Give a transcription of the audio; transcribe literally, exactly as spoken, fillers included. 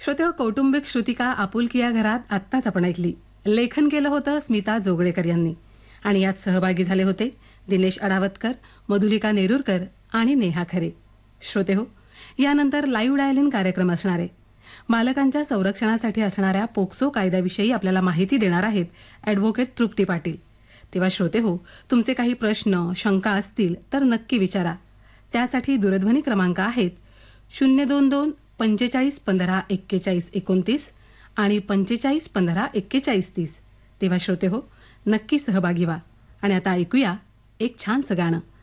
श्रोते, कौटुंबिक श्रुतिका आपुलकी या घरात आत्ताच आपण ऐकली. लेखन केलं होतं स्मिता जोगळेकर यांनी आणि यात सहभागी झाले होते दिनेश अडावतकर, मधुलिका नेरुरकर आणि नेहा खरे. श्रोते हो, यानंतर लाईव्ह डायलिंग कार्यक्रम असणार आहे. बालकांच्या संरक्षणासाठी असणाऱ्या पोक्सो कायद्याविषयी आपल्याला माहिती देणार आहेत ॲडव्होकेट तृप्ती पाटील. तेव्हा श्रोते हो, तुमचे काही प्रश्न शंका असतील तर नक्की विचारा. त्यासाठी दूरध्वनी क्रमांक आहेत शून्य दोन दोन पंचेचाळीस पंधरा एक्केचाळीस एकोणतीस आणि पंचेचाळीस पंधरा एक्केचाळीस तीस. तेव्हा श्रोते हो, नक्की सहभागी व्हा. आणि आता ऐकूया एक छानसं गाणं.